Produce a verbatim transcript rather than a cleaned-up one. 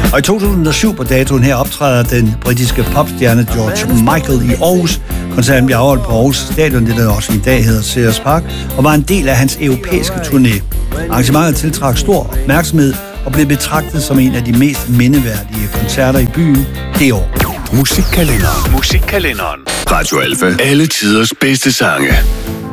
Og i to tusind og syv på datoen her optræder den britiske popstjerne George Michael i Aarhus. Koncerten bliver afholdt på Aarhus Stadion, det der også i dag hedder Ceres Park, og var en del af hans europæiske turné. Arrangementet tiltrak stor opmærksomhed og blev betragtet som en af de mest mindeværdige koncerter i byen det år. Musikkalenderen. Musikkalenderen. Radio Alfa. Alle tiders bedste sange.